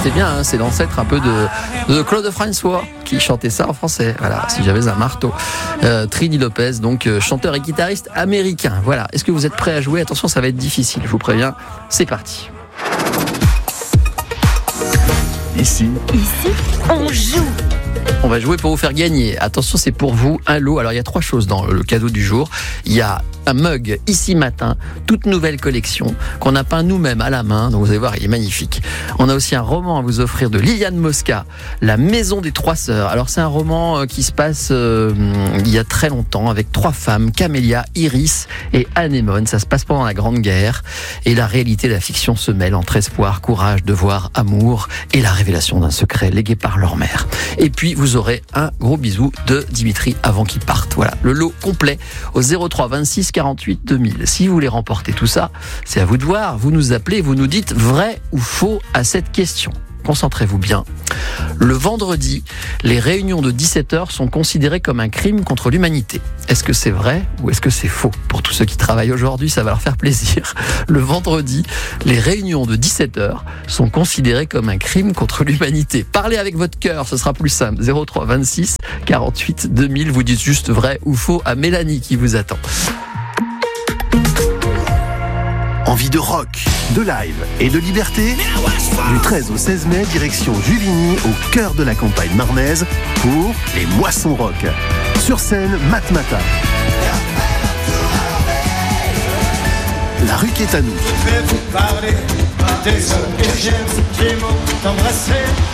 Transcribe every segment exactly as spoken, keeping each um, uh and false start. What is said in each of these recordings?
c'est bien, hein, c'est l'ancêtre un peu de, de Claude François qui chantait ça en français. Voilà, si j'avais un marteau. Euh, Trini Lopez, donc euh, chanteur et guitariste américain. Voilà, est-ce que vous êtes prêts à jouer? Attention, ça va être difficile, je vous préviens. C'est parti. Ici, Ici, on joue. On va jouer pour vous faire gagner. Attention, c'est pour vous un lot. Alors, il y a trois choses dans le cadeau du jour. Il y a un mug Ici Matin, toute nouvelle collection qu'on a peint nous-mêmes à la main. Donc, vous allez voir, il est magnifique. On a aussi un roman à vous offrir de Liliane Mosca, La Maison des Trois Sœurs. Alors, c'est un roman qui se passe euh, il y a très longtemps avec trois femmes, Camélia, Iris et Anémone. Ça se passe pendant la Grande Guerre. Et la réalité et la fiction se mêlent entre espoir, courage, devoir, amour et la révélation d'un secret légué par leur mère. Et puis, vous aurez un gros bisou de Dimitri avant qu'il parte. Voilà, le lot complet au zéro trois vingt-six quarante-huit deux mille. Si vous voulez remporter tout ça, c'est à vous de voir. Vous nous appelez, vous nous dites vrai ou faux à cette question. Concentrez-vous bien. Le vendredi, les réunions de dix-sept heures sont considérées comme un crime contre l'humanité. Est-ce que c'est vrai ou est-ce que c'est faux? Pour tous ceux qui travaillent aujourd'hui, ça va leur faire plaisir. Le vendredi, les réunions de dix-sept heures sont considérées comme un crime contre l'humanité. Parlez avec votre cœur, ce sera plus simple. zéro trois vingt-six quarante-huit deux mille. Vous dites juste vrai ou faux à Mélanie qui vous attend. envie de rock, de live et de liberté? Du treize au seize mai, direction Juvigny, au cœur de la campagne marnaise, pour les Moissons Rock. Sur scène, Matmata. La rue qui est à nous. Je vais vous parler des hommes que j'aime, qui m'ont embrassé,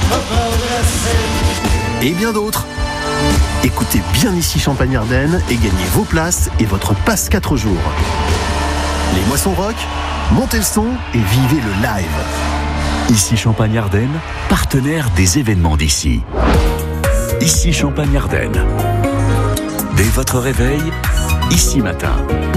embrassé. Et bien d'autres. Écoutez bien Ici Champagne-Ardenne et gagnez vos places et votre passe quatre jours. Les Moissons Rock, montez le son et vivez le live. Ici Champagne-Ardenne, partenaire des événements d'ici. Ici Champagne-Ardenne. Dès votre réveil, Ici Matin.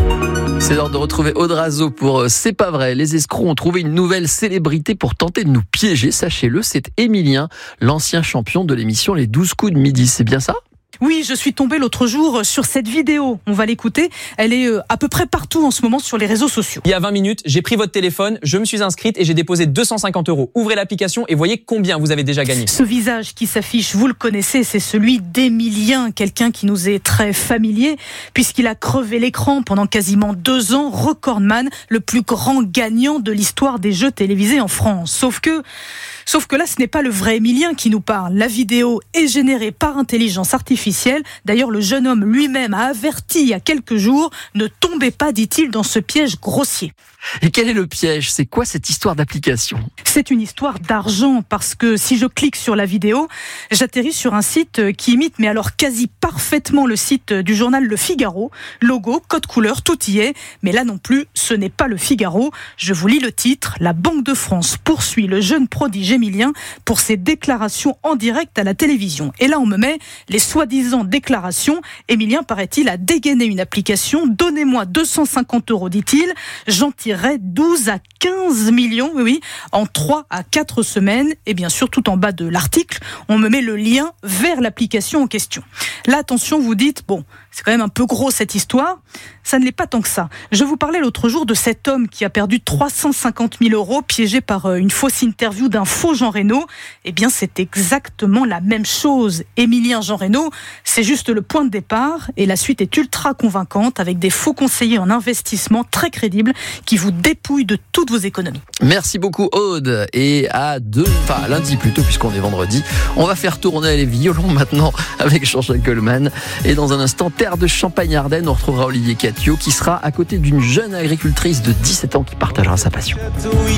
C'est l'heure de retrouver Aude Razo pour euh, C'est pas vrai. Les escrocs ont trouvé une nouvelle célébrité pour tenter de nous piéger. Sachez-le, c'est Émilien, l'ancien champion de l'émission Les douze coups de midi. C'est bien ça ? Oui, je suis tombée l'autre jour sur cette vidéo. On va l'écouter. Elle est à peu près partout en ce moment sur les réseaux sociaux. Il y a vingt minutes, j'ai pris votre téléphone, je me suis inscrite et j'ai déposé deux cent cinquante euros. Ouvrez l'application et voyez combien vous avez déjà gagné. Ce visage qui s'affiche, vous le connaissez, c'est celui d'Émilien, quelqu'un qui nous est très familier puisqu'il a crevé l'écran pendant quasiment deux ans, recordman, le plus grand gagnant de l'histoire des jeux télévisés en France. Sauf que Sauf que là, ce n'est pas le vrai Émilien qui nous parle. La vidéo est générée par intelligence artificielle. D'ailleurs, le jeune homme lui-même a averti il y a quelques jours, ne tombez pas, dit-il, dans ce piège grossier. Et quel est le piège? C'est quoi cette histoire d'application? C'est une histoire d'argent, parce que si je clique sur la vidéo, j'atterris sur un site qui imite, mais alors quasi parfaitement le site du journal Le Figaro. Logo, code couleur, tout y est. Mais là non plus, ce n'est pas Le Figaro. Je vous lis le titre. La Banque de France poursuit le jeune prodige Émilien pour ses déclarations en direct à la télévision. Et là, on me met les soi-disant déclarations. Émilien, paraît-il, a dégainé une application. Donnez-moi deux cent cinquante euros, dit-il. J'en tirerai douze à quinze millions, oui, oui, en trois à quatre semaines. Et bien sûr, tout en bas de l'article, on me met le lien vers l'application en question. Là, attention, vous dites, bon, c'est quand même un peu gros cette histoire. Ça ne l'est pas tant que ça. Je vous parlais l'autre jour de cet homme qui a perdu trois cent cinquante mille euros piégé par une fausse interview d'un faux Jean Reno. Eh bien, c'est exactement la même chose. Émilien Jean Reno, c'est juste le point de départ et la suite est ultra convaincante avec des faux conseillers en investissement très crédibles qui vous dépouillent de toutes vos économies. Merci beaucoup Aude et à deux, enfin à lundi plutôt puisqu'on est vendredi. On va faire tourner les violons maintenant avec Jean-Jacques Goldman et dans un instant Terre de Champagne-Ardenne, on retrouvera Olivier Catio qui sera à côté d'une jeune agricultrice de dix-sept ans qui partagera sa passion.